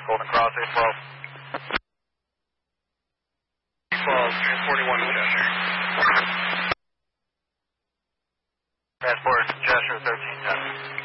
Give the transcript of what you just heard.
Golden Cross, 812. 812, transporting 1 to Cheshire. Transport Cheshire 1310.